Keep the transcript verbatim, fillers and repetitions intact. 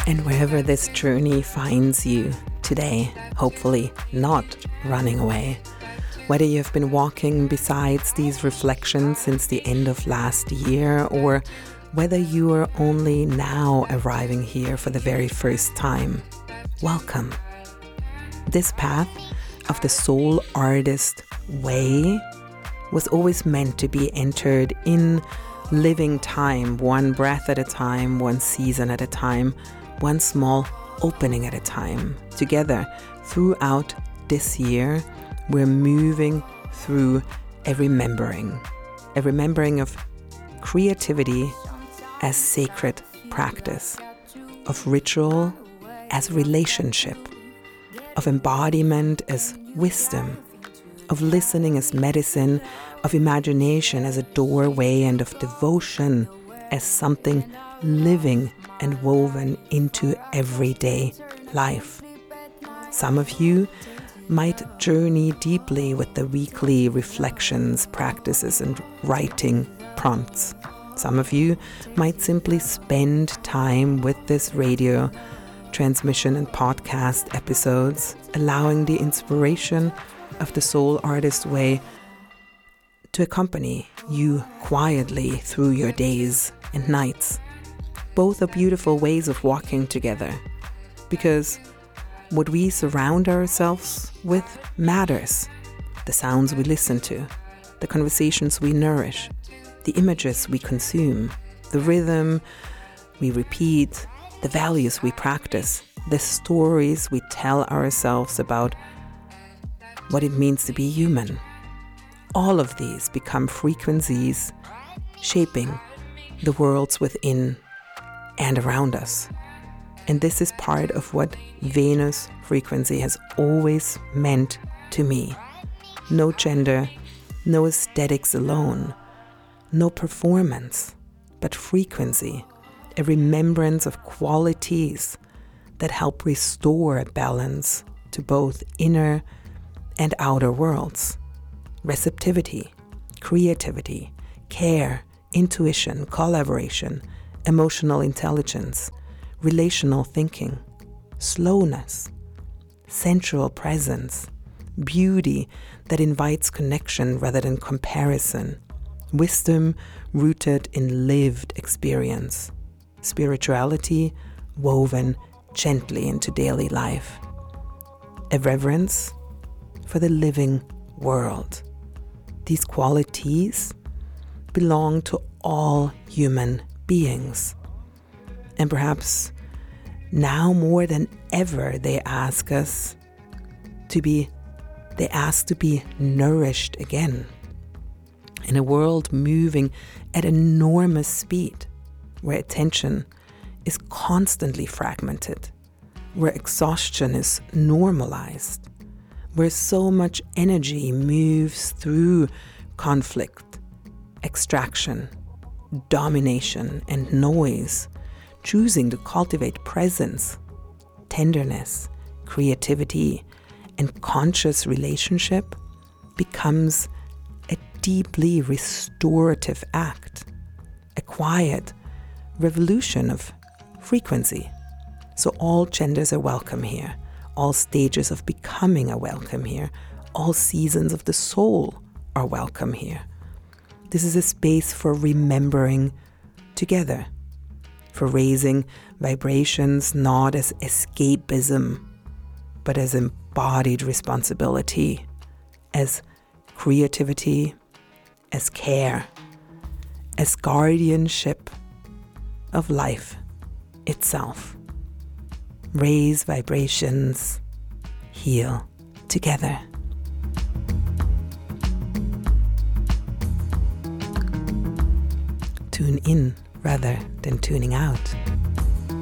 And wherever this journey finds you today, hopefully not running away, whether you've been walking besides these reflections since the end of last year, or whether you are only now arriving here for the very first time, welcome. This path of the soul artist way was always meant to be entered in living time, one breath at a time, one season at a time, one small opening at a time. Together, throughout this year, we're moving through a remembering, a remembering of creativity as sacred practice, of ritual as relationship, of embodiment as wisdom, of listening as medicine, of imagination as a doorway, and of devotion as something living and woven into everyday life. Some of you might journey deeply with the weekly reflections, practices, and writing prompts. Some of you might simply spend time with this radio transmission and podcast episodes, allowing the inspiration of the Soul Artist Way to accompany you quietly through your days and nights. Both are beautiful ways of walking together, because what we surround ourselves with matters. The sounds we listen to, the conversations we nourish, the images we consume, the rhythm we repeat, the values we practice, the stories we tell ourselves about what it means to be human. All of these become frequencies shaping the worlds within and around us. And this is part of what Venus frequency has always meant to me. No gender, no aesthetics alone, no performance, but frequency, a remembrance of qualities that help restore balance to both inner and outer worlds. Receptivity, creativity, care, intuition, collaboration, emotional intelligence, relational thinking, slowness, sensual presence, beauty that invites connection rather than comparison, wisdom rooted in lived experience, spirituality woven gently into daily life, a reverence for the living world. These qualities belong to all human beings. And perhaps now more than ever, they ask us to be, they ask to be nourished again. In a world moving at enormous speed, where attention is constantly fragmented, where exhaustion is normalized, where so much energy moves through conflict, extraction, domination, and noise, choosing to cultivate presence, tenderness, creativity, and conscious relationship becomes a deeply restorative act, a quiet revolution of frequency. So all genders are welcome here. All stages of becoming are welcome here. All seasons of the soul are welcome here. This is a space for remembering together, for raising vibrations not as escapism, but as embodied responsibility, as creativity, as care, as guardianship of life itself. Raise vibrations, heal together. Tune in rather than tuning out.